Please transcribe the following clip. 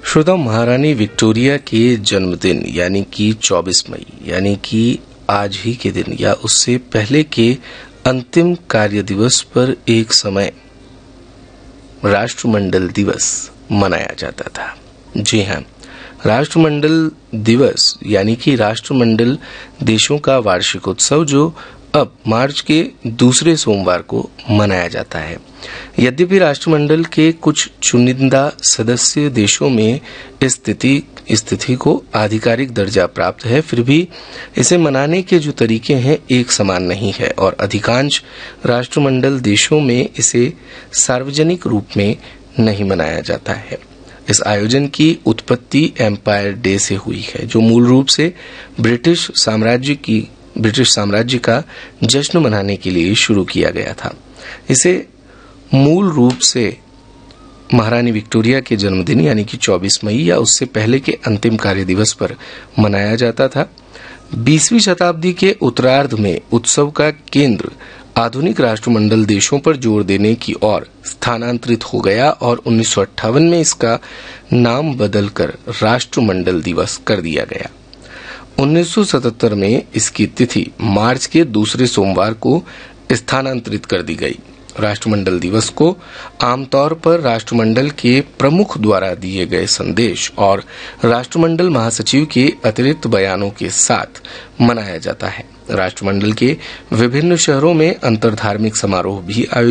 श्रोता, महारानी विक्टोरिया के जन्मदिन यानी कि 24 मई यानी कि आज ही के दिन या उससे पहले के अंतिम कार्य दिवस पर एक समय राष्ट्रमंडल दिवस मनाया जाता था। जी हां, राष्ट्रमंडल दिवस यानी कि राष्ट्रमंडल देशों का वार्षिक उत्सव जो अब मार्च के दूसरे सोमवार को मनाया जाता है। यद्यपि राष्ट्रमंडल के कुछ चुनिंदा सदस्य देशों में इस तिथि को आधिकारिक दर्जा प्राप्त है, फिर भी इसे मनाने के जो तरीके हैं एक समान नहीं है और अधिकांश राष्ट्रमंडल देशों में इसे सार्वजनिक रूप में नहीं मनाया जाता है। इस आयोजन की उत्पत्ति एम्पायर डे से हुई है, जो मूल रूप से ब्रिटिश साम्राज्य का जश्न मनाने के लिए शुरू किया गया था। इसे मूल रूप से महारानी विक्टोरिया के जन्मदिन यानी कि 24 मई या उससे पहले के अंतिम कार्य दिवस पर मनाया जाता था। 20वीं शताब्दी के उत्तरार्ध में उत्सव का केंद्र आधुनिक राष्ट्रमंडल देशों पर जोर देने की ओर स्थानांतरित हो गया और 1958 में इसका नाम बदलकर राष्ट्रमंडल दिवस कर दिया गया। 1977 में इसकी तिथि मार्च के दूसरे सोमवार को स्थानांतरित कर दी गई। राष्ट्रमंडल दिवस को आमतौर पर राष्ट्रमंडल के प्रमुख द्वारा दिए गए संदेश और राष्ट्रमंडल महासचिव के अतिरिक्त बयानों के साथ मनाया जाता है। राष्ट्रमंडल के विभिन्न शहरों में अंतर्धार्मिक समारोह भी आयोजित